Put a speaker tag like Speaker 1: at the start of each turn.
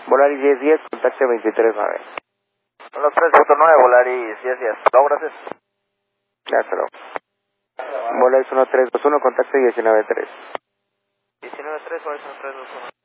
Speaker 1: Volaris 1010, contacte 23.9.
Speaker 2: 13.9, Volaris 1010. No, gracias.
Speaker 1: Ya, hasta luego. Volaris 1321, contacte 19.3.
Speaker 2: 19.3, Volaris 1321.